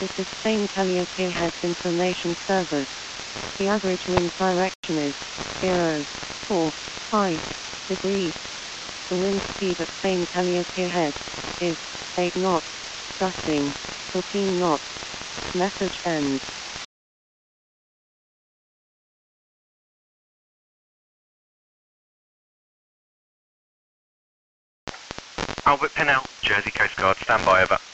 This is Spain Calliope Heads Information Service. The average wind direction is 0.45 degrees. The wind speed at Spain Calliope Head is 8 knots, gusting 14 knots. Message ends. Albert Pinnell, Jersey Coast Guard, stand by, over.